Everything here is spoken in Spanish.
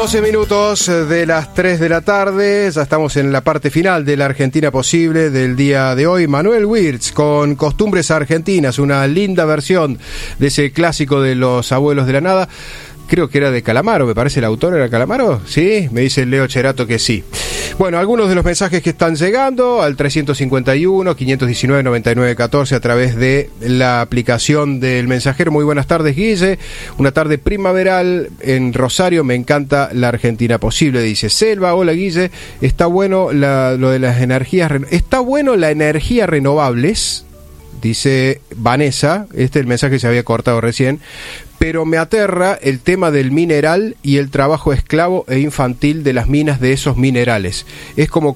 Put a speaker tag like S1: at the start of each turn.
S1: 12 minutos de las 3 de la tarde, ya estamos en la parte final de la Argentina Posible del día de hoy. Manuel Wirtz con Costumbres Argentinas, una linda versión de ese clásico de los abuelos de la nada. Creo que era de Calamaro, me parece el autor era Calamaro, ¿sí? Me dice Leo Cherato que sí. Bueno, algunos de los mensajes que están llegando al 351-519-9914 a través de la aplicación del Mensajero. Muy buenas tardes, Guille. Una tarde primaveral en Rosario, me encanta la Argentina Posible, dice Selva. Hola, Guille. Está bueno lo de las energías, está bueno la energía renovables, dice Vanessa. El mensaje se había cortado recién. Pero me aterra el tema del mineral y el trabajo esclavo e infantil de las minas de esos minerales. Es como